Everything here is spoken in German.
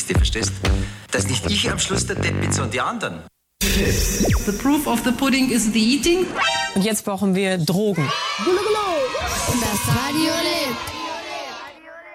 Beste, verstehst? Dass nicht ich am Schluss der Depp bin, sondern die anderen. The proof of the pudding is the eating. Und jetzt brauchen wir Drogen. Das Radio lebt.